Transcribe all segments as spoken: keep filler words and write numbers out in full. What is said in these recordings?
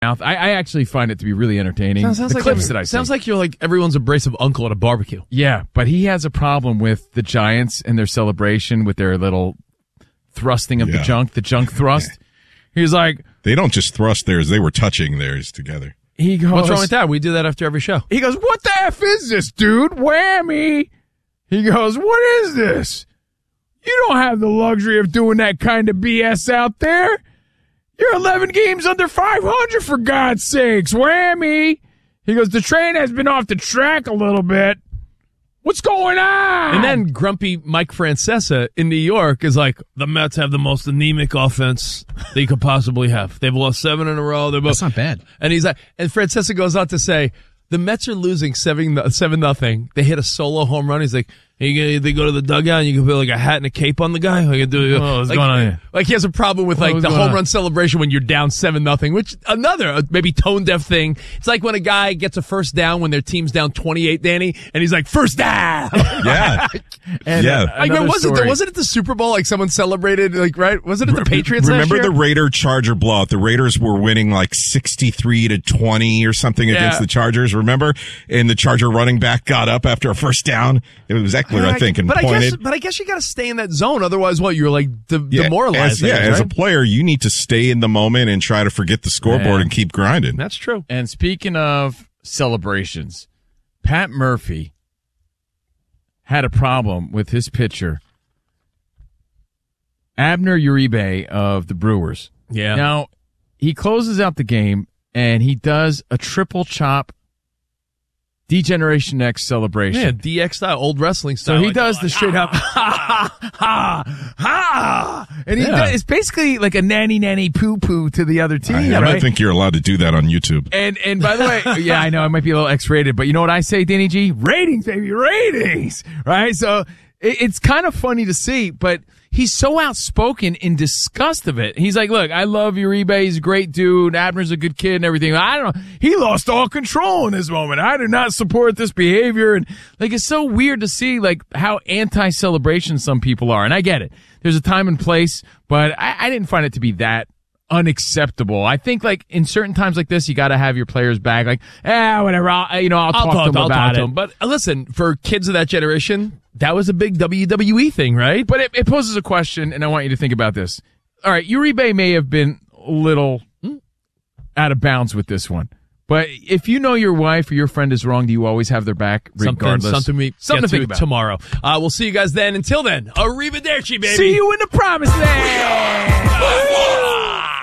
mouth. I, I actually find it to be really entertaining. Sounds, sounds the like clips every, that I see. Sounds like you're like everyone's abrasive uncle at a barbecue. Yeah, but he has a problem with the Giants and their celebration with their little thrusting of Yeah. the junk, the junk thrust. He's like, they don't just thrust theirs; they were touching theirs together. He goes, what's wrong with that? We do that after every show. He goes, what the F is this, dude? Whammy. He goes, what is this? You don't have the luxury of doing that kind of B S out there. You're eleven games under five hundred, for God's sakes. Whammy. He goes, the train has been off the track a little bit. What's going on? And then grumpy Mike Francesa in New York is like, the Mets have the most anemic offense they could possibly have. They've lost seven in a row. They're both, That's not bad. And he's like, and Francesa goes on to say, the Mets are losing seven, seven nothing. They hit a solo home run. He's like, hey, you they go to the dugout and you can put like a hat and a cape on the guy. Like, do, Oh, what's like, going on here? Like he has a problem with like What's the going home on? run celebration when you're down seven nothing, which another uh, maybe tone deaf thing. It's like when a guy gets a first down when their team's down twenty-eight, Danny, and he's like, first down. Yeah, And, yeah. uh, Like, another man, was it story. wasn't it the Super Bowl? Like someone celebrated, like right? Wasn't it the Patriots? Remember last year? the Raider Charger blowout? The Raiders were winning like sixty-three to twenty or something Yeah. against the Chargers. Remember? And the Charger running back got up after a first down. It was Eckler, I think, and but I pointed. guess, but I guess you got to stay in that zone. Otherwise, what you're like de- Yeah, demoralized. As, yeah, I guess, as a right? player, you need to stay in the moment and try to forget the scoreboard Yeah. and keep grinding. That's true. And speaking of celebrations, Pat Murphy had a problem with his pitcher, Abner Uribe of the Brewers. Yeah. Now, he closes out the game, and he does a triple chop D-Generation X celebration. Yeah, D X style, old wrestling style. So he Like, does like, the straight up ha ha ha ha, and he Yeah. does, it's basically like a nanny nanny poo poo to the other team. I, I right? don't think you're allowed to do that on YouTube. And and by the way, yeah, I know it might be a little X-rated, but you know what I say, Danny G? Ratings, baby, ratings, right? So it, it's kind of funny to see, but he's so outspoken in disgust of it. He's like, look, I love Uribe. He's a great dude. Abner's a good kid and everything. I don't know. He lost all control in this moment. I do not support this behavior. And like, it's so weird to see like how anti-celebration some people are. And I get it. There's a time and place, but I, I didn't find it to be that unacceptable. I think like in certain times like this, you got to have your players back. Like, ah, whatever. I'll, you know, I'll, I'll talk, talk, to them I'll about talk it. to him. But uh, listen, for kids of that generation, that was a big W W E thing, right? But it, it poses a question, and I want you to think about this. All right, Uribe may have been a little out of bounds with this one. But if you know your wife or your friend is wrong, do you always have their back regardless? Something, something, we Something get to think to about. tomorrow. Uh, we'll see you guys then. Until then, arrivederci, baby. See you in the promised land.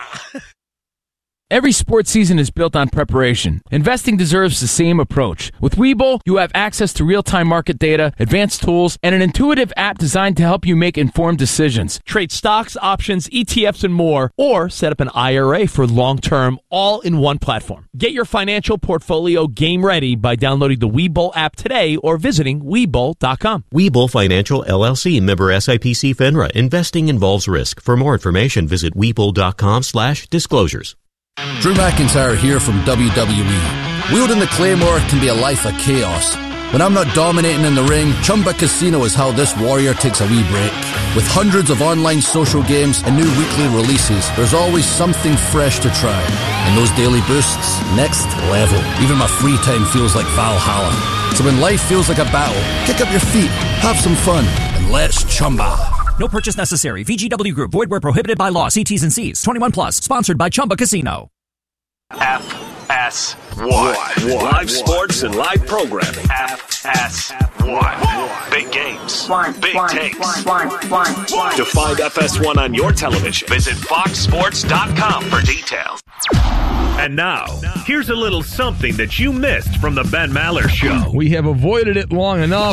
Every sports season is built on preparation. Investing deserves the same approach. With Webull, you have access to real-time market data, advanced tools, and an intuitive app designed to help you make informed decisions. Trade stocks, options, E T Fs, and more, or set up an I R A for long-term, all in one platform. Get your financial portfolio game ready by downloading the Webull app today or visiting Webull dot com. Webull Financial, L L C, member S I P C FINRA. Investing involves risk. For more information, visit Webull dot com slash disclosures. Drew McIntyre here from W W E. Wielding the Claymore can be a life of chaos. When I'm not dominating in the ring, Chumba Casino is how this warrior takes a wee break. With hundreds of online social games and new weekly releases, there's always something fresh to try. And those daily boosts, next level. Even my free time feels like Valhalla. So when life feels like a battle, kick up your feet, have some fun, and let's Chumba. No purchase necessary. V G W Group. Void where prohibited by law. See T's and C's. twenty-one plus. Sponsored by Chumba Casino. F S one. Live sports and live programming. F S one. Big games. Big takes. To find F S one on your television, visit fox sports dot com for details. And now, here's a little something that you missed from the Ben Maller Show. We have avoided it long enough.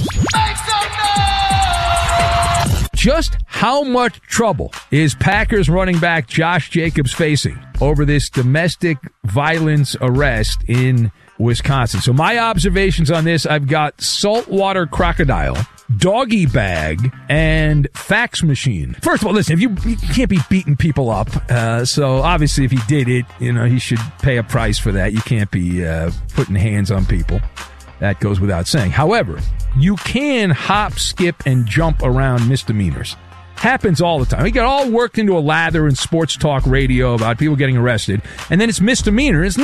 Just how much trouble is Packers running back Josh Jacobs facing over this domestic violence arrest in Wisconsin? So my observations on this, I've got saltwater crocodile, doggy bag, and fax machine. First of all, listen, if you, you can't be beating people up, uh, so obviously if he did it, you know, he should pay a price for that. You can't be uh, putting hands on people. That goes without saying. However, you can hop, skip, and jump around misdemeanors. Happens all the time. We get all worked into a lather in sports talk radio about people getting arrested, and then it's misdemeanor. It's